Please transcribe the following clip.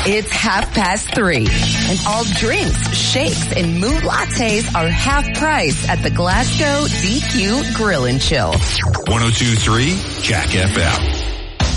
It's 3:30, and all drinks, shakes, and mood lattes are half price at the Glasgow DQ Grill and Chill. 102.3 Jack FM.